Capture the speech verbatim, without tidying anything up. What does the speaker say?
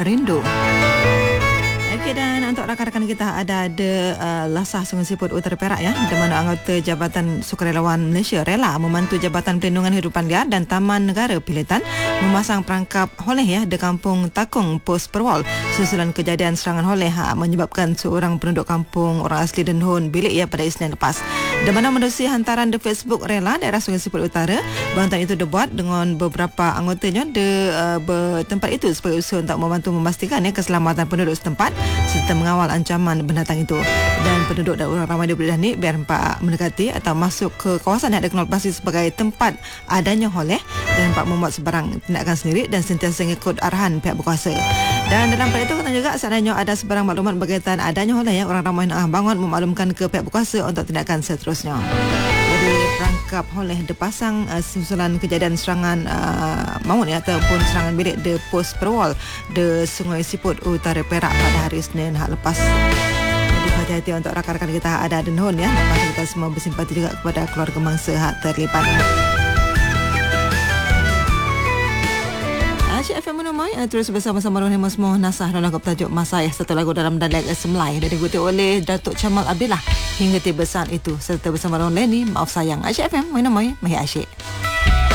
rindu. Okey, dan untuk rakan-rakan kita ada ada uh, Lasah Sungai Siput Utara Perak ya, di mana anggota Jabatan Sukarelawan Malaysia rela membantu Jabatan Perlindungan Hidupan Liar dan Taman Negara Pilitan memasang perangkap holeh ya di Kampung Takung, Pos Perwal susulan kejadian serangan holeh ha, menyebabkan seorang penduduk kampung orang asli Denhon bilik ya pada Isnin lepas. Di mana menerusi hantaran di Facebook rela daerah Sungai Siput Utara, bantuan itu dibuat dengan beberapa anggotanya di uh, tempat itu sebagai usaha untuk membantu memastikan ya keselamatan penduduk setempat serta mengawal ancaman binatang itu. Dan penduduk dan orang ramai di Belah ni biar empat mendekati atau masuk ke kawasan yang dikenal sebagai tempat adanya holeh dan empat membuat sebarang tindakan sendiri dan sentiasa mengikut arahan pihak berkuasa. Dan dalam pada itu kata juga seandainya ada sebarang maklumat berkaitan adanya holeh ya, orang ramai nak bangun memaklumkan ke pihak berkuasa untuk tindakan seterusnya. Jadi perangkap holeh dipasang uh, susulan kejadian serangan uh, maut ya, ataupun serangan bilik di Pos Perwal di Sungai Siput Utara Perak pada hari Isnin hak lepas. Jadi hati-hati untuk rakan-rakan kita ada di Denhon ya. Lepas kita semua bersimpati juga kepada keluarga mangsa hak terlibat. Asyik F M Menemui uh, terus bersama-sama dengan Musmoh Nasah dan lagu tajuk Masayah, satu lagu dalam dialek Semlai dan diikuti oleh Datuk Camal Abdillah hingga tiba saat itu serta bersama dengan Lenny Maaf Sayang. Asyik F M Menemui Mahir Asyik.